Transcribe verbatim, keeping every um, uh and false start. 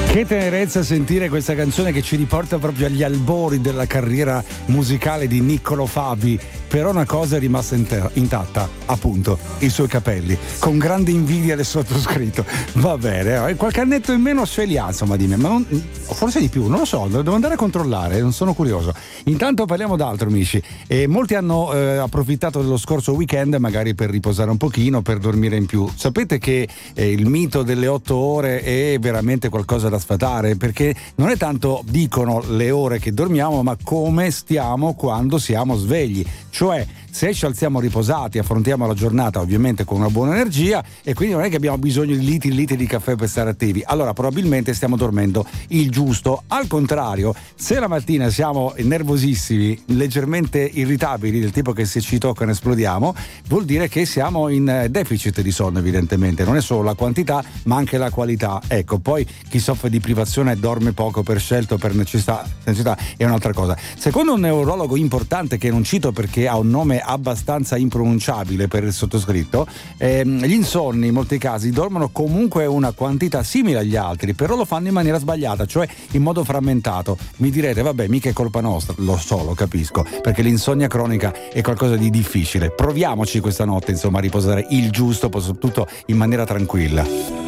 Che tenerezza sentire questa canzone che ci riporta proprio agli albori della carriera musicale di Niccolo Fabi. Però una cosa è rimasta inter- intatta, appunto, i suoi capelli, con grande invidia del sottoscritto. Va bene, qualche annetto in meno ce li ha, insomma, di me, ma non, forse di più, non lo so, devo andare a controllare, non sono curioso. Intanto parliamo d'altro, amici. E molti hanno eh, approfittato dello scorso weekend magari per riposare un pochino, per dormire in più. Sapete che eh, il mito delle otto ore è veramente qualcosa da sfatare, perché non è tanto, dicono, le ore che dormiamo, ma come stiamo quando siamo svegli. Cioè, se ci alziamo riposati, affrontiamo la giornata ovviamente con una buona energia, e quindi non è che abbiamo bisogno di litri e litri di caffè per stare attivi, allora probabilmente stiamo dormendo il giusto. Al contrario, se la mattina siamo nervosissimi, leggermente irritabili, del tipo che se ci toccano esplodiamo, vuol dire che siamo in deficit di sonno, evidentemente. Non è solo la quantità ma anche la qualità. Ecco, poi chi soffre di privazione dorme poco per scelta o per necessità, necessità è un'altra cosa. Secondo un neurologo importante che non cito perché ha un nome abbastanza impronunciabile per il sottoscritto, ehm, gli insonni in molti casi dormono comunque una quantità simile agli altri, però lo fanno in maniera sbagliata, cioè in modo frammentato. Mi direte, vabbè, mica è colpa nostra, lo so, lo capisco, perché l'insonnia cronica è qualcosa di difficile. Proviamoci questa notte, insomma, a riposare il giusto, soprattutto in maniera tranquilla.